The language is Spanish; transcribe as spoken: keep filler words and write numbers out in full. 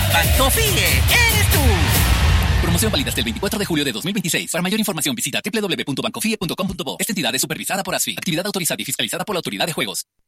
Bancofie, eres tú. Promoción válida hasta el veinticuatro de julio de dos mil veintiséis. Para mayor información visita doble u doble u doble u punto bancofie punto com punto bo. Esta entidad es supervisada por A S F I. Actividad autorizada y fiscalizada por la Autoridad de Juegos.